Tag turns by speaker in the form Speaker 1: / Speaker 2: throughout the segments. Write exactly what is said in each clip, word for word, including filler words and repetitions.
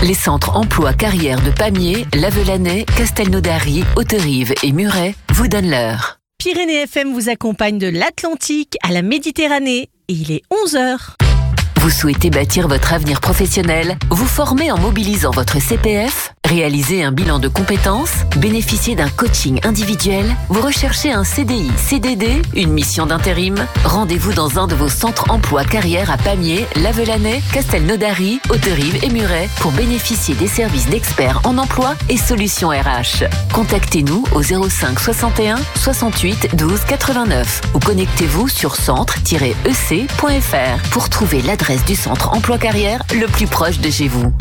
Speaker 1: Les centres emploi carrière de Pamiers, Lavelanet, Castelnaudary, Haute-Rive et Muret vous donnent l'heure.
Speaker 2: Pyrénées F M vous accompagne de l'Atlantique à la Méditerranée et il est onze heures.
Speaker 1: Vous souhaitez bâtir votre avenir professionnel, vous former en mobilisant votre C P F, réaliser un bilan de compétences, bénéficier d'un coaching individuel, vous recherchez un C D I, C D D, une mission d'intérim? Rendez-vous dans un de vos centres emploi carrière à Pamiers, Lavelanet, Castelnaudary, Haute-Rive et Muret pour bénéficier des services d'experts en emploi et solutions R H. Contactez-nous au zéro cinq soixante et un soixante-huit douze quatre-vingt-neuf ou connectez-vous sur centre tiret e c point f r pour trouver l'adresse du centre emploi carrière le plus proche de chez vous.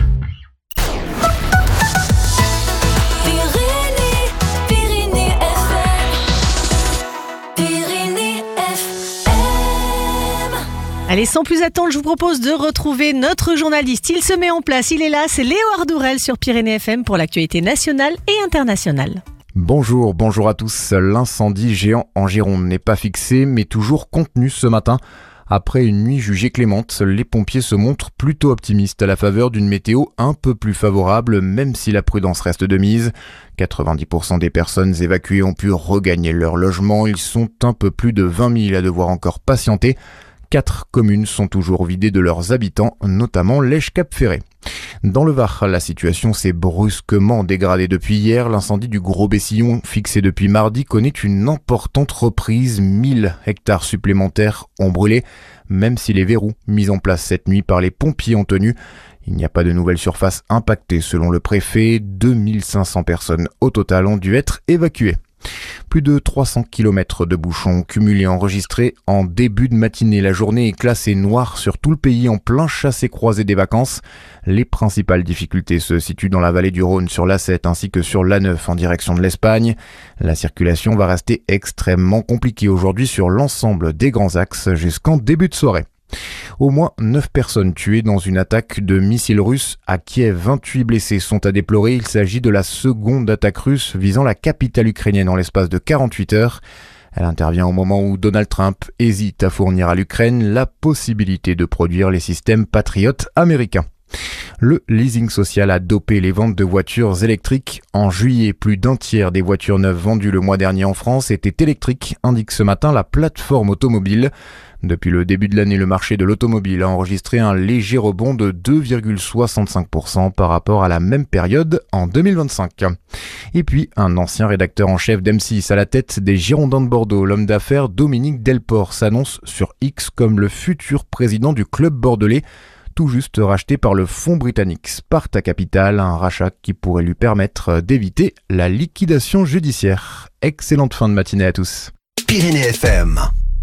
Speaker 2: Allez, sans plus attendre, je vous propose de retrouver notre journaliste. Il se met en place, il est là, c'est Léo Ardourel sur Pyrénées F M pour l'actualité nationale et internationale.
Speaker 3: Bonjour, bonjour à tous. L'incendie géant en Gironde n'est pas fixé, mais toujours contenu ce matin. Après une nuit jugée clémente, les pompiers se montrent plutôt optimistes à la faveur d'une météo un peu plus favorable, même si la prudence reste de mise. quatre-vingt-dix pour cent des personnes évacuées ont pu regagner leur logement. Ils sont un peu plus de vingt mille à devoir encore patienter. Quatre communes sont toujours vidées de leurs habitants, notamment Lège-Cap-Ferré. Dans le Var, la situation s'est brusquement dégradée depuis hier. L'incendie du Gros Bessillon, fixé depuis mardi, connaît une importante reprise. mille hectares supplémentaires ont brûlé, même si les verrous mis en place cette nuit par les pompiers ont tenu. Il n'y a pas de nouvelles surfaces impactées selon le préfet. deux mille cinq cents personnes au total ont dû être évacuées. Plus de trois cents kilomètres de bouchons cumulés enregistrés en début de matinée. La journée est classée noire sur tout le pays en plein chassé-croisé des vacances. Les principales difficultés se situent dans la vallée du Rhône sur l'A sept ainsi que sur l'A neuf en direction de l'Espagne. La circulation va rester extrêmement compliquée aujourd'hui sur l'ensemble des grands axes jusqu'en début de soirée. Au moins neuf personnes tuées dans une attaque de missiles russes à Kiev. vingt-huit blessés sont à déplorer. Il s'agit de la seconde attaque russe visant la capitale ukrainienne en l'espace de quarante-huit heures. Elle intervient au moment où Donald Trump hésite à fournir à l'Ukraine la possibilité de produire les systèmes Patriot américains. Le leasing social a dopé les ventes de voitures électriques. En juillet, plus d'un tiers des voitures neuves vendues le mois dernier en France étaient électriques, indique ce matin la plateforme automobile. Depuis le début de l'année, le marché de l'automobile a enregistré un léger rebond de deux virgule soixante-cinq pour cent par rapport à la même période en deux mille vingt-cinq. Et puis, un ancien rédacteur en chef d'M six à la tête des Girondins de Bordeaux, l'homme d'affaires Dominique Delport, s'annonce sur X comme le futur président du club bordelais, tout juste racheté par le fonds britannique Sparta Capital, un rachat qui pourrait lui permettre d'éviter la liquidation judiciaire. Excellente fin de matinée à tous.
Speaker 4: Pyrénées F M.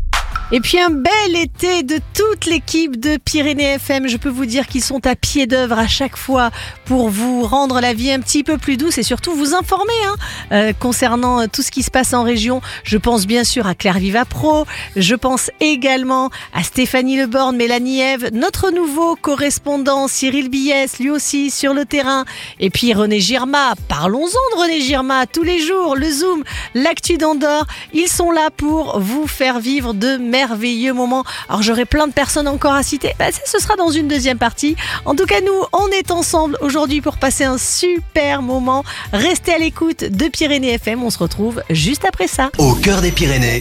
Speaker 2: Et puis un bel été de toute l'équipe de Pyrénées F M. Je peux vous dire qu'ils sont à pied d'œuvre à chaque fois pour vous rendre la vie un petit peu plus douce et surtout vous informer hein, euh, concernant tout ce qui se passe en région. Je pense bien sûr à Claire Viva Pro. Je pense également à Stéphanie Leborgne, Mélanie Ève, notre nouveau correspondant Cyril Biès, lui aussi sur le terrain. Et puis René Girma. Parlons-en de René Girma tous les jours. Le Zoom, l'actu d'Andorre. Ils sont là pour vous faire vivre de merveilleux merveilleux moment. Alors j'aurai plein de personnes encore à citer, bah, ce sera dans une deuxième partie. En tout cas nous, on est ensemble aujourd'hui pour passer un super moment. Restez à l'écoute de Pyrénées F M, on se retrouve juste après ça.
Speaker 4: Au cœur des Pyrénées,